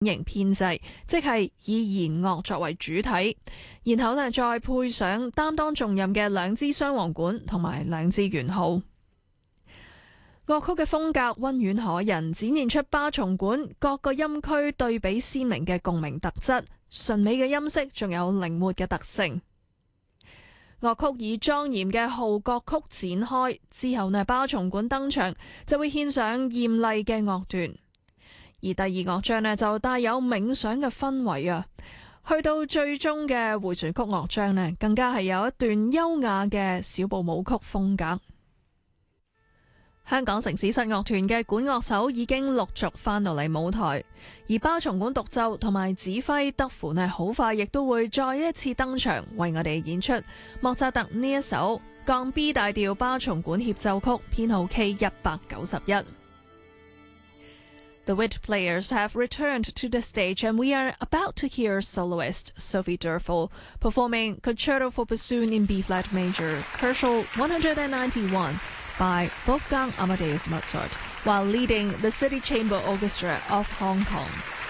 型編制，即係以弦樂作為主體，然後再配上擔當重任嘅兩支雙簧管同埋兩支圓號。樂曲嘅風格溫婉可人，展現出巴松管各個音區對比鮮明嘅共鳴特質，純美嘅音色，仲有靈活嘅特性。樂曲以莊嚴嘅號角曲展開之後巴松管登場，就會獻上艷麗嘅樂段。而第二樂章就帶有冥想嘅氛圍啊，去到最終嘅回旋曲樂章更加係有一段優雅嘅小步舞曲風格。香港城市室樂團嘅管樂手已經陸續翻到嚟舞台，而巴松管獨奏同埋指揮德芙好快亦都會再一次登場，為我哋演出莫扎特呢一首降 B 大調巴松管協奏曲編號 K191。The Witt players have returned to the stage, and we are about to hear soloist Sophie Durfel performing Concerto for Bassoon in B-flat major, Koszul 191 by Wolfgang Amadeus Mozart, while leading the City Chamber Orchestra of Hong Kong.